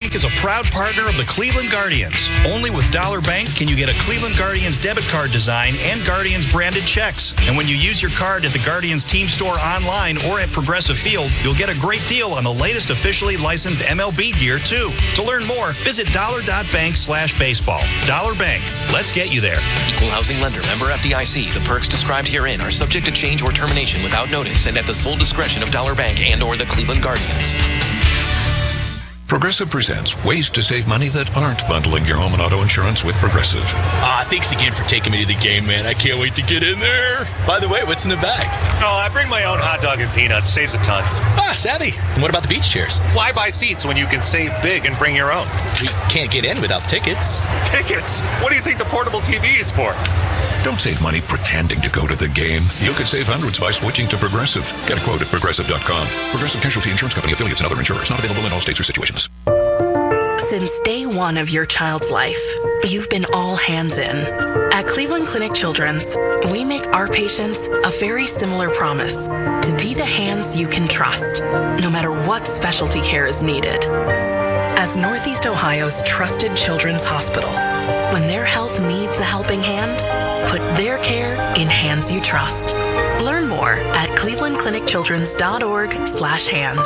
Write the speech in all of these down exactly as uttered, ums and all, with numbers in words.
Bank is a proud partner of the Cleveland Guardians. Only with Dollar Bank can you get a Cleveland Guardians debit card design and Guardians branded checks. And when you use your card at the Guardians team store online or at Progressive Field, you'll get a great deal on the latest officially licensed M L B gear, too. To learn more, visit dollar.bank slash baseball. Dollar Bank. Let's get you there. Equal housing lender. Member F D I C. The perks described herein are subject to change or termination without notice and at the sole discretion of Dollar Bank and or the Cleveland Guardians. Progressive presents ways to save money that aren't bundling your home and auto insurance with Progressive. Ah, thanks again for taking me to the game, man. I can't wait to get in there. By the way, what's in the bag? Oh, I bring my own hot dog and peanuts. Saves a ton. Ah, savvy. And what about the beach chairs? Why buy seats when you can save big and bring your own? We can't get in without tickets. Tickets? What do you think the portable T V is for? Don't save money pretending to go to the game. You could save hundreds by switching to Progressive. Get a quote at progressive dot com. Progressive Casualty Insurance Company, affiliates, and other insurers. Not available in all states or situations. Since day one of your child's life, you've been all hands in. At Cleveland Clinic Children's, we make our patients a very similar promise to be the hands you can trust, no matter what specialty care is needed. As Northeast Ohio's trusted children's hospital, when their health needs a helping hand, put their care in hands you trust. Learn more at cleveland clinic children's dot org slash hands.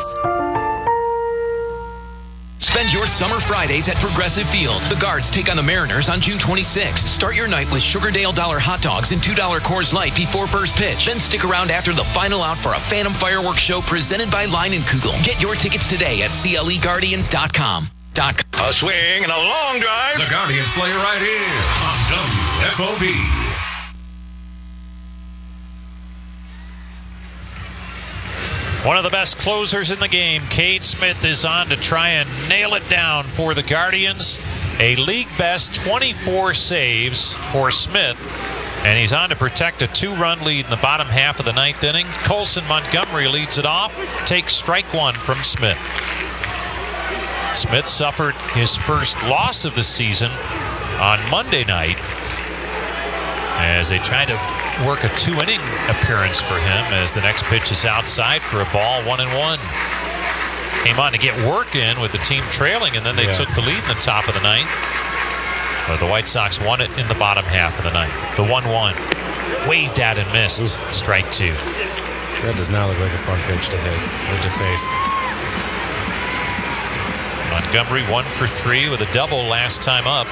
Spend your summer Fridays at Progressive Field. The Guards take on the Mariners on June twenty-sixth. Start your night with Sugardale Dollar hot dogs and two dollar Coors Light before first pitch. Then stick around after the final out for a Phantom Fireworks show presented by Line and Kugel. Get your tickets today at C L E Guardians dot com. A swing and a long drive. The Guardians play right here on W F O B. One of the best closers in the game, Cade Smith, is on to try and nail it down for the Guardians. A league best twenty-four saves for Smith, and he's on to protect a two-run lead in the bottom half of the ninth inning. Colson Montgomery leads it off, takes strike one from Smith. Smith suffered his first loss of the season on Monday night as they tried to work a two-inning appearance for him as the next pitch is outside for a ball, one and one. Came on to get work in with the team trailing, and then they yeah. took the lead in the top of the ninth. But the White Sox won it in the bottom half of the ninth. The one one. Waved at and missed. Oof. Strike two. That does not look like a fun pitch to hit or to face. Montgomery one for three with a double last time up.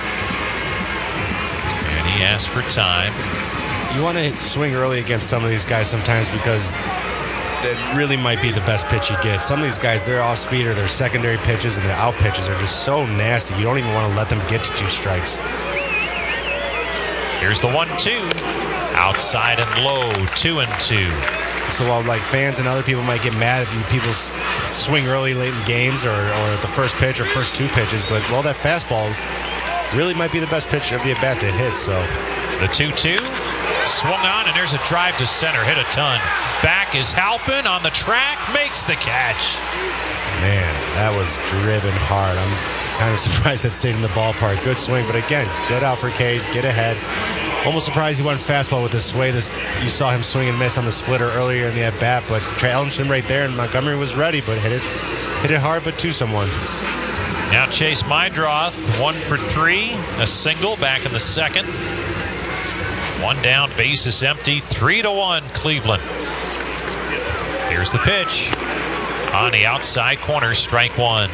And he asked for time. You want to swing early against some of these guys sometimes because that really might be the best pitch you get. Some of these guys, their off-speed or their secondary pitches and their out pitches are just so nasty. You don't even want to let them get to two strikes. Here's the one two. Outside and low, two and two. So while like fans and other people might get mad if you people swing early late in games or, or the first pitch or first two pitches, but well, that fastball really might be the best pitch of the at-bat to hit. So the two two. Swung on, and there's a drive to center. Hit a ton. Back is Halpin on the track. Makes the catch. Man, that was driven hard. I'm kind of surprised that stayed in the ballpark. Good swing, but again, good out for Cade. Get ahead. Almost surprised he went fastball with this sway. This, you saw him swing and miss on the splitter earlier in the at-bat, but challenged him right there, and Montgomery was ready, but hit it, hit it hard, but to someone. Now Chase Meidroth, one for three. A single back in the second. One down, base is empty, three to one, Cleveland. Here's the pitch. On the outside corner, strike one.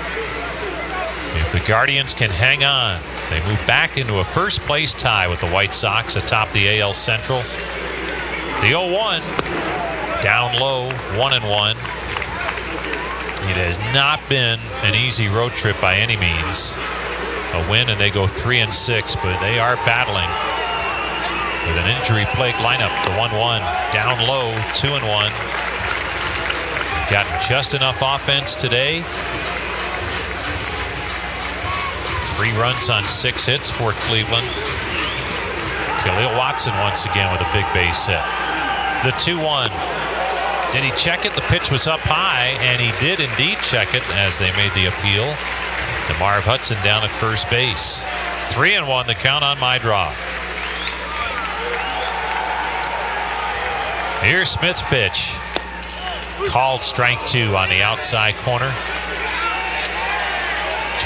If the Guardians can hang on, they move back into a first place tie with the White Sox atop the A L Central. The oh one, down low, one and one. It has not been an easy road trip by any means. A win and they go three and six, but they are battling with an injury-plagued lineup. The one one, down low, two and one. Got just enough offense today. Three runs on six hits for Cleveland. Khalil Watson once again with a big base hit. The two one. Did he check it? The pitch was up high, and he did indeed check it as they made the appeal. To Marv Hudson down at first base. Three and one, the count on Meidroth. Here's Smith's pitch. Called strike two on the outside corner.